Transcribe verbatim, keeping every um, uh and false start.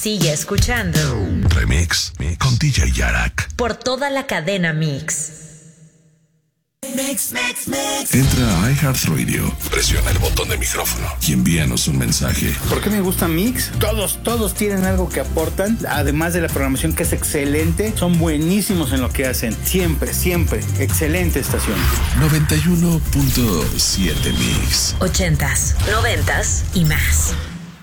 Sigue escuchando Remix con D J Yarak por toda la cadena Mix. Mix, mix, mix. Entra a iHeartRadio, presiona el botón de micrófono y envíanos un mensaje. ¿Por qué me gusta Mix? Todos, todos tienen algo que aportan, además de la programación que es excelente, son buenísimos en lo que hacen. Siempre, siempre. Excelente estación. noventa y uno punto siete Mix. Ochentas, noventas y más.